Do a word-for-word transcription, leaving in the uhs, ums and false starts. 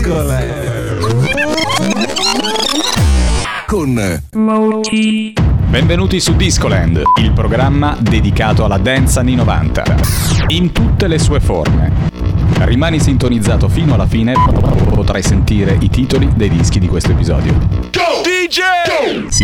Discoland con Moti. Benvenuti su Discoland, il programma dedicato alla dance anni novanta, in tutte le sue forme. Rimani sintonizzato fino alla fine, potrai sentire i titoli dei dischi di questo episodio. Go! D J! Si